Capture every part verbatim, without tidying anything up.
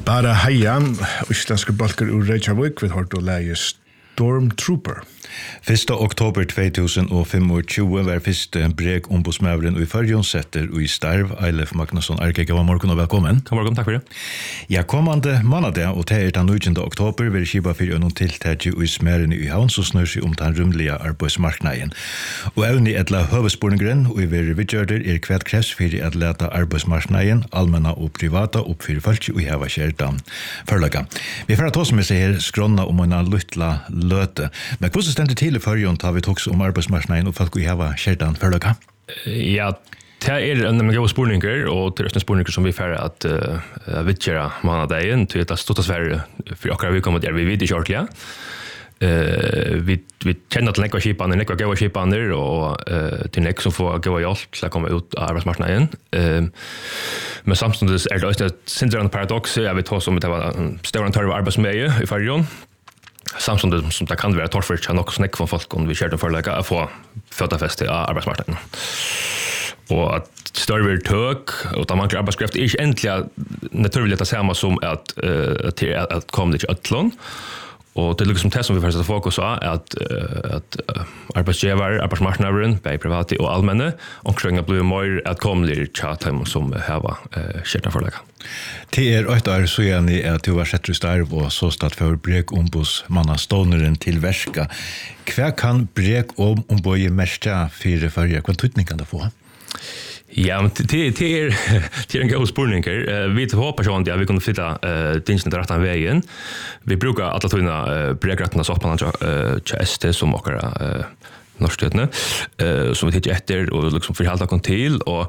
Bara heia, islandske balker ur Reykjavik, vi har då läge Stormtrooper. Første oktober två tusen tjugofem var første brek ombudsmæveren i Førjøen setter og i starv. Eilef Magnusson Arke, god morgen og velkommen. God morgen, takk for det. Ja, kommande måned, og til den nittonde oktober, vil skipa for noen tiltak i smæren i havn, som snør seg om den rymlige arbeidsmarknaden. Og evne i etla høvespåringren, og i veri vidgjørder, er kvært krets for at leta arbeidsmarknaden, allmenna og privata, oppfyrir folk og i hava kjertan forlaga. Vi får ta oss med seg her skronna om en luttla løte. Men hvordan stendet til i Førjøen tar vi tåks om arbeidsmarknaden og folk og i hava kjertan forlaga? Ja, det er en gode spurninger, og det er en spurninger som vi får at uh, vidgjøre manadagen, til at det stått sverre for akkurat vi kommer der vi vidt i kjørtlige. Uh, vi, vi kjenner til nekva skipaner, nekva gode skipaner, og uh, til nekva som får gode hjelp til å komme ut av arbeidsmarknaden. Uh, men samtidig er det også et sindsrende paradox, jeg vet også om det var en større tørre arbeidsmeie i Førjøen, samtidig som det kan være torrført til nok snakk for folk om vi kjører den forlaget å få fødafeste av arbeidsmarknaden. Og at større tøk og da mangler arbeidskraft er ikke endelig naturlig det samme som at, uh, til at komme til øtlån. Og det er liksom det som vi får sette fokus av, er at, uh, at uh, arbeidsgiver, arbeidsmarknaden, både private og allmenne, omkring at blir mer at komme til tjatem som har uh, kjørt forlaget. Det er åtte år så gjerne at du var sett i starv og så stått for brek ombudsmanna ståneren til verska. Hva kan brek ombud merke for Førje? Hva tydning kan det få? Ja, men det, det, er, det er en god spurning. Vi håper sånn at vi kunne flytte uh, tingene til retten veien. Vi bruker alle togene uh, brekrettene soppene til S T som akkurat uh, norskstøtene, uh, som vi titter etter og liksom forholder oss til. Og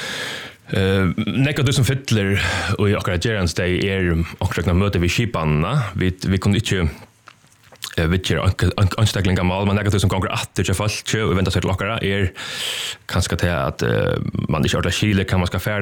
Uh, Nekka du som fytler og i akkurat Gerans dag er akkurat møte vi skipanene. Vi, vi kunne ikke uh, vidtjere anstakling gammal, men nekka du som gonger atter til folk og venter seg til akkurat er kanskje til at uh, man ikke ordentlig skile kan man skal fære